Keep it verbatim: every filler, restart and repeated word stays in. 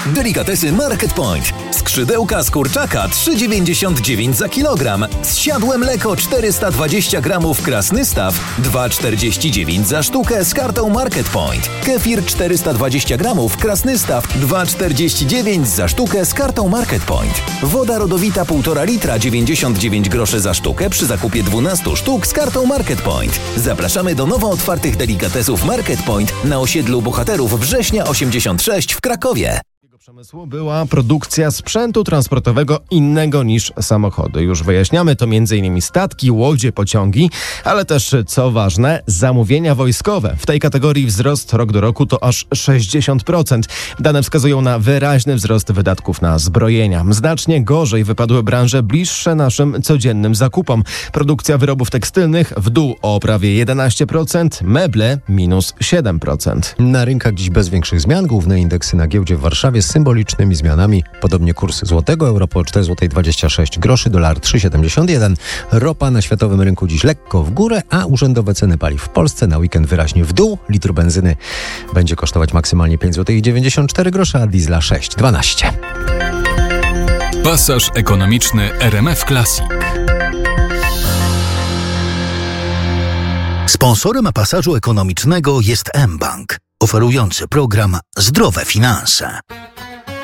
Delikatesy Market Point. Skrzydełka z kurczaka trzy dziewięćdziesiąt dziewięć za kilogram. Zsiadłe mleko czterysta dwadzieścia gramów Krasnystaw dwa czterdzieści dziewięć za sztukę z kartą Market Point. Kefir czterysta dwadzieścia gramów Krasnystaw dwa czterdzieści dziewięć za sztukę z kartą Market Point. Woda rodowita półtora litra dziewięćdziesiąt dziewięć groszy za sztukę przy zakupie dwunastu sztuk z kartą Market Point. Zapraszamy do nowo otwartych delikatesów Market Point na osiedlu Bohaterów Września osiemdziesiąt sześć w Krakowie. Przemysłu była produkcja sprzętu transportowego innego niż samochody. Już wyjaśniamy, to m.in. statki, łodzie, pociągi, ale też, co ważne, zamówienia wojskowe. W tej kategorii wzrost rok do roku to aż sześćdziesiąt procent. Dane wskazują na wyraźny wzrost wydatków na zbrojenia. Znacznie gorzej wypadły branże bliższe naszym codziennym zakupom. Produkcja wyrobów tekstylnych w dół o prawie jedenaście procent, meble minus siedem procent. Na rynkach dziś bez większych zmian. Główne indeksy na giełdzie w Warszawie z symbolicznymi zmianami. Podobnie kurs złotego, euro po cztery złote dwadzieścia sześć groszy, dolar trzy siedemdziesiąt jeden. Ropa na światowym rynku dziś lekko w górę, a urzędowe ceny paliw w Polsce na weekend wyraźnie w dół. Litr benzyny będzie kosztować maksymalnie pięć złotych dziewięćdziesiąt cztery grosze, a diesla sześć dwanaście. Pasaż ekonomiczny R M F Classic. Sponsorem pasażu ekonomicznego jest mBank, oferujący program Zdrowe Finanse.